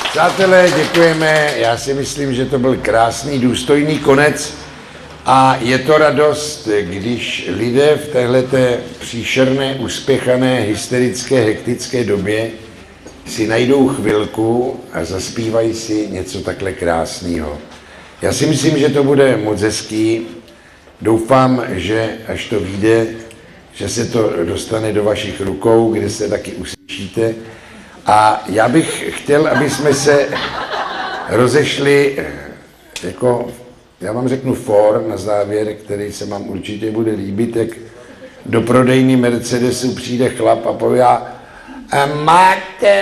Přátelé, děkujeme. Já si myslím, že to byl krásný, důstojný konec. A je to radost, když lidé v téhleté příšerné, uspěchané, hysterické, hektické době si najdou chvilku a zaspívají si něco takhle krásného. Já si myslím, že to bude moc hezký. Doufám, že až to vyjde, že se to dostane do vašich rukou, kde se taky uslyšíte. A já bych chtěl, aby jsme se rozešli jako, já vám řeknu for na závěr, který se vám určitě bude líbit, jak do prodejny Mercedesu přijde chlap a povídá: a máte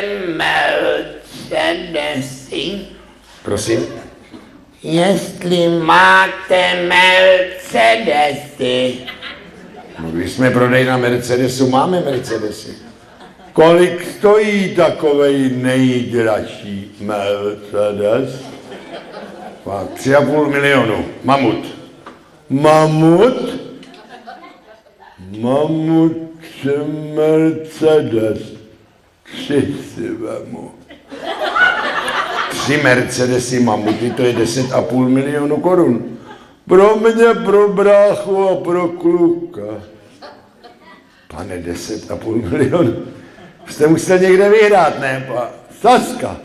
Mercedesy? Prosím? Jestli máte Mercedesy. No, když jsme prodejna Mercedesu, máme Mercedesy. Kolik stojí takovej nejdražší Mercedes? 3,5 milionu. Mamut. Mamut? Mamut Mercedes. 3 si vemu. 3 Mercedesy mamuty, to je 10,5 milionu korun. Pro mě, pro bráchu a pro kluka. Pane, 10,5 milionu. Jste musel někde vyhrát, ne? Saska.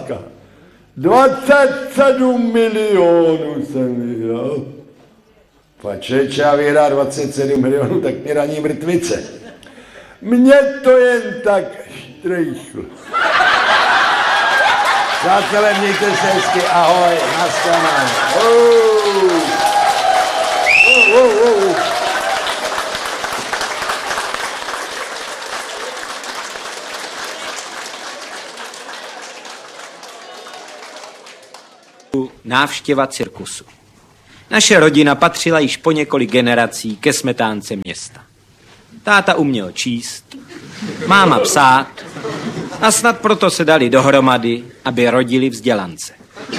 27 milionů jsem vyhrál. Pačeč, já vyhrá 27 milionů, tak mě raní mrtvice. Mě to jen tak štrejchl. Přátelé, mějte se hezky, ahoj, nashledanou. Návštěva cirkusu. Naše rodina patřila již po několik generací ke smetánce města. Táta uměl číst, máma psát a snad proto se dali dohromady, aby rodili vzdělance.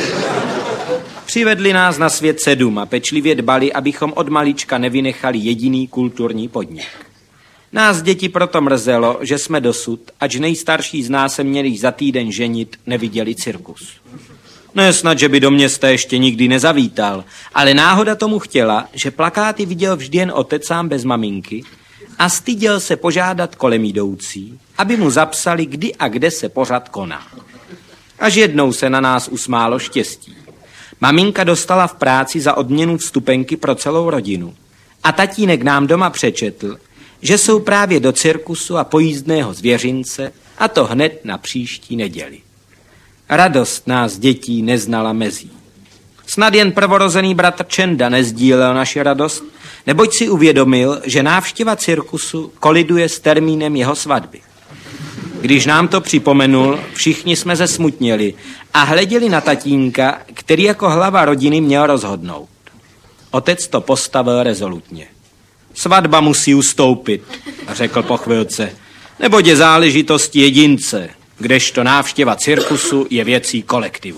Přivedli nás na svět 7 a pečlivě dbali, abychom od malička nevynechali jediný kulturní podnik. Nás děti proto mrzelo, že jsme dosud, ač nejstarší z nás se měli za týden ženit, neviděli cirkus. Ne snad, že by do města ještě nikdy nezavítal, ale náhoda tomu chtěla, že plakáty viděl vždy jen otec sám bez maminky a styděl se požádat kolem jdoucí, aby mu zapsali, kdy a kde se pořad koná. Až jednou se na nás usmálo štěstí. Maminka dostala v práci za odměnu vstupenky pro celou rodinu a tatínek nám doma přečetl, že jsou právě do cirkusu a pojízdného zvěřince, a to hned na příští neděli. Radost nás dětí neznala mezí. Snad jen prvorozený bratr Čenda nezdílel naši radost, neboť si uvědomil, že návštěva cirkusu koliduje s termínem jeho svatby. Když nám to připomenul, všichni jsme zesmutněli a hleděli na tatínka, který jako hlava rodiny měl rozhodnout. Otec to postavil rezolutně. Svatba musí ustoupit, řekl po chvilce, neboť je záležitost jedince, kdežto návštěva cirkusu je věcí kolektivu.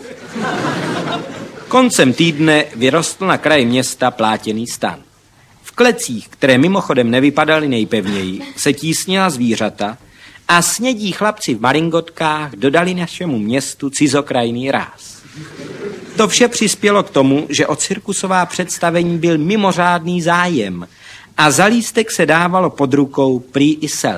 Koncem týdne vyrostl na kraji města plátěný stan. V klecích, které mimochodem nevypadaly nejpevněji, se tísnila zvířata a snědí chlapci v maringotkách dodali našemu městu cizokrajný ráz. To vše přispělo k tomu, že o cirkusová představení byl mimořádný zájem a za lístek se dávalo pod rukou prý i sele.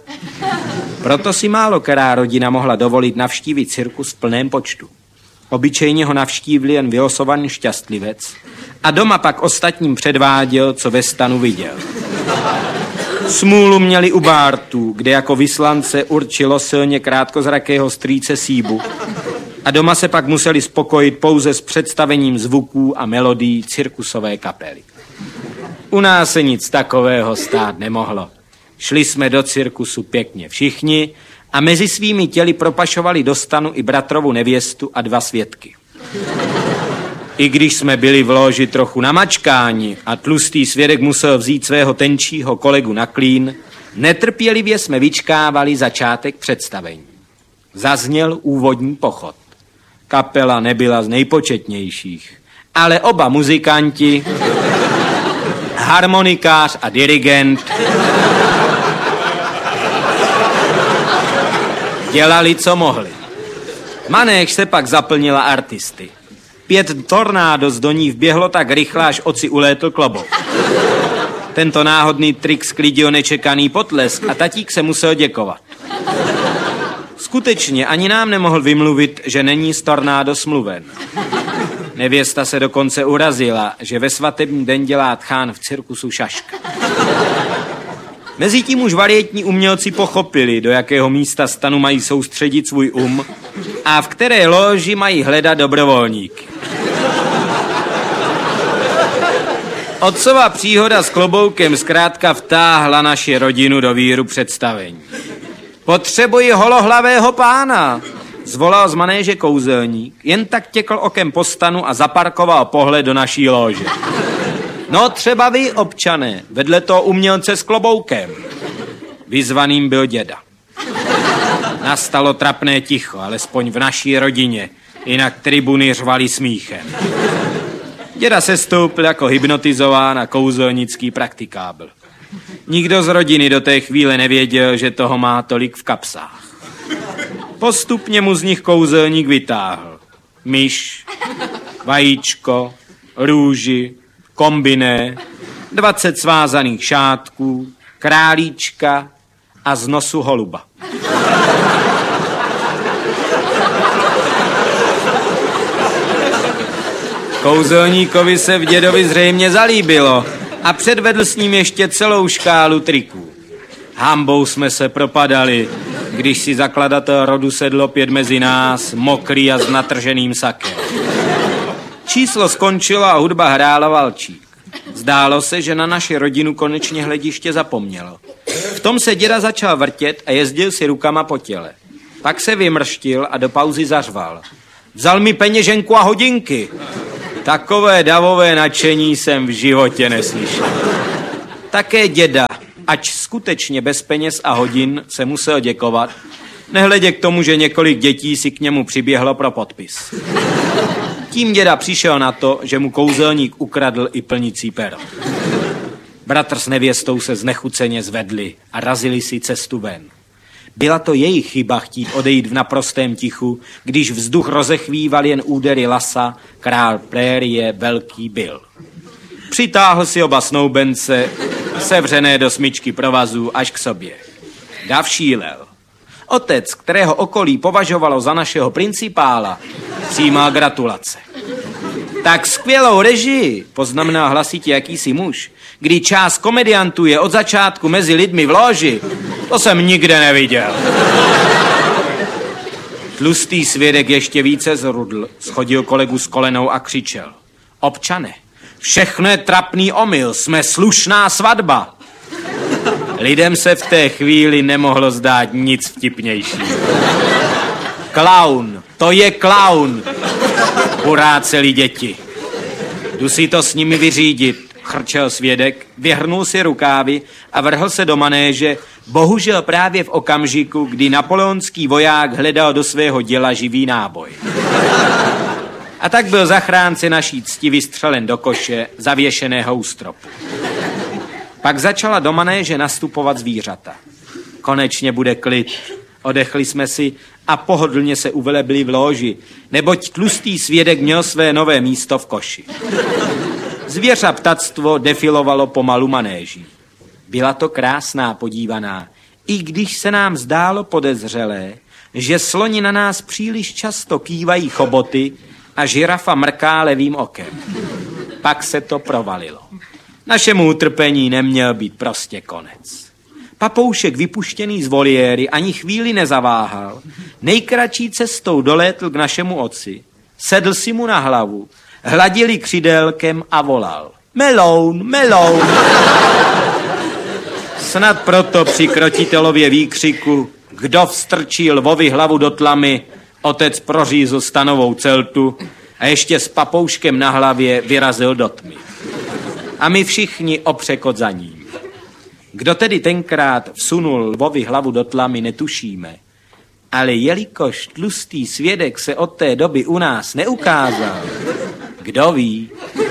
Proto si málo která rodina mohla dovolit navštívit cirkus v plném počtu. Obyčejně ho navštívil jen vylosovaný šťastlivec a doma pak ostatním předváděl, co ve stanu viděl. Smůlu měli u Bártů, kde jako vyslance určilo silně krátkozrakého strýce Síbu a doma se pak museli spokojit pouze s představením zvuků a melodií cirkusové kapely. U nás se nic takového stát nemohlo. Šli jsme do cirkusu pěkně všichni a mezi svými těly propašovali do stanu i bratrovu nevěstu a 2 svědky. I když jsme byli v loži trochu namačkáni a tlustý svědek musel vzít svého tenčího kolegu na klín, netrpělivě jsme vyčkávali začátek představení. Zazněl úvodní pochod. Kapela nebyla z nejpočetnějších, ale oba muzikanti, harmonikář a dirigent, dělali, co mohli. Manéž se pak zaplnila artisty. 5 tornádos do ní vběhlo tak rychle, až oci ulétl klobouk. Tento náhodný trik sklidil nečekaný potlesk a tatík se musel děkovat. Skutečně ani nám nemohl vymluvit, že není z tornádo smluven. Nevěsta se dokonce urazila, že ve svatební den dělá tchán v cirkusu šaška. Mezitím už varietní umělci pochopili, do jakého místa stanu mají soustředit svůj a v které loži mají hledat dobrovolníky. Otcova příhoda s kloboukem zkrátka vtáhla naši rodinu do víru představení. Potřebuji holohlavého pána, zvolal z manéže kouzelník, jen tak těkl okem po stanu a zaparkoval pohled do naší lože. No třeba vy, občané, vedle toho umělce s kloboukem. Vyzvaným byl děda. Nastalo trapné ticho, alespoň v naší rodině, jinak tribuny řvaly smíchem. Děda se stoupil jako hypnotizován a kouzelnický praktikábl. Nikdo z rodiny do té chvíle nevěděl, že toho má tolik v kapsách. Postupně mu z nich kouzelník vytáhl. Myš, vajíčko, růži, kombiné, 20 svázaných šátků, králíčka a z nosu holuba. Kouzelníkovi se v dědovi zřejmě zalíbilo a předvedl s ním ještě celou škálu triků. Hambou jsme se propadali, když si zakladatel rodu sedl opět mezi nás, mokrý a s natrženým sakem. Číslo skončilo a hudba hrála valčík. Zdálo se, že na naši rodinu konečně hlediště zapomnělo. V tom se děda začal vrtět a jezdil si rukama po těle. Pak se vymrštil a do pauzy zařval. Vzal mi peněženku a hodinky. Takové davové nadšení jsem v životě neslyšel. Také děda, ač skutečně bez peněz a hodin, se musel děkovat, nehledě k tomu, že několik dětí si k němu přiběhlo pro podpis. Tím děda přišel na to, že mu kouzelník ukradl i plnicí pero. Bratr s nevěstou se znechuceně zvedli a razili si cestu ven. Byla to jejich chyba chtít odejít v naprostém tichu, když vzduch rozechvíval jen údery lasa, král prérie, velký Bill. Přitáhl si oba snoubence, sevřené do smyčky provazů, až k sobě. Dav šílel. Otec, kterého okolí považovalo za našeho principála, přijímal gratulace. Tak skvělou režii, poznamenal hlasitě jakýsi muž, kdy část komediantů je od začátku mezi lidmi v loži, to jsem nikde neviděl. Tlustý svědek ještě více zrudl, schodil kolegu s kolenou a křičel. Občane, všechno je trapný omyl, jsme slušná svatba. Lidem se v té chvíli nemohlo zdát nic vtipnějšího. Klaun, to je klaun, huráceli děti. Jdu si to s nimi vyřídit, chrčel svědek, vyhrnul si rukávy a vrhl se do manéže, bohužel právě v okamžiku, kdy napoleonský voják hledal do svého děla živý náboj. A tak byl zachránce naší cti vystřelen do koše, zavěšeného u stropu. Pak začala do manéže nastupovat zvířata. Konečně bude klid. Odechli jsme si a pohodlně se uvelebili v loži, neboť tlustý svědek měl své nové místo v koši. Zvěř a ptactvo defilovalo pomalu manéží. Byla to krásná podívaná, i když se nám zdálo podezřelé, že sloni na nás příliš často kývají choboty a žirafa mrká levým okem. Pak se to provalilo. Našemu utrpení neměl být prostě konec. Papoušek vypuštěný z voliéry ani chvíli nezaváhal, nejkratší cestou dolétl k našemu otci, sedl si mu na hlavu, hladili křidélkem a volal. Meloun, meloun. Snad proto při krotitelově výkřiku, kdo vstrčí lvovi hlavu do tlamy, otec prořízl stanovou celtu a ještě s papouškem na hlavě vyrazil do tmy. A my všichni opřekot za ním. Kdo tedy tenkrát vsunul lvovi hlavu do tlamy, netušíme. Ale jelikož tlustý svědek se od té doby u nás neukázal, kdo ví,